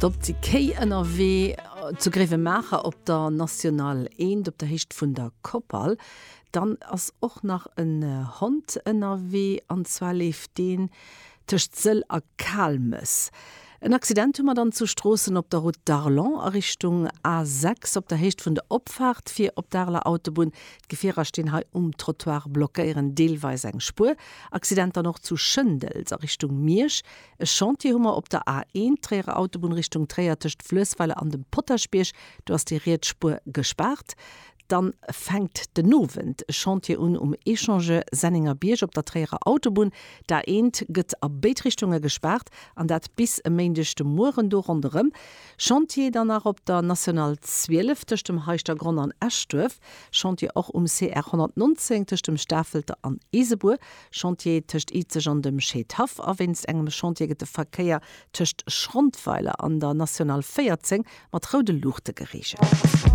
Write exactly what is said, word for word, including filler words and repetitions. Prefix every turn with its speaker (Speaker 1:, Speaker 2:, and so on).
Speaker 1: Stop die K N R W zu Greve Macher op der National eins op der Hecht vun der Koppal, dann ass och nach een Hond N R W anzwa lief den techt Zell a Kalmes. Ein Accident hummer dann zu Strossen op der Route d'Arlon a Richtung A sechs op der Hecht vun der Opfahrt fir op derler Autobahn Gefährer stehen ha um Trottoir blockieren deelweis eng Spur. Accidenter noch zu Schëndels a Richtung Miersch. E Chantierhummer op der A eins träre Autobahn Richtung Träertecht Flössweile an dem Potterspierch. Du hast die Rietspur gespart. Dann fängt de Novent Chantier un um Echange Senninger Bierg op der Träer Autobahn. Da ent gëtt a Beetrichtungen gesperrt, an dat bis e méendechte Muren do anderem. Chantier danach op der National zwölf tech dem Heichter Grund an Eschtöf. Chantier auch um C R hundertneunzehn tech dem Staffelte an Iseburg. Chantier techt Izeg an dem Schethaf, a wenns engem Chantier gët de Verkeier techt Schrondpfeiler an der National vierzehn mat Raude Luchte geriechen.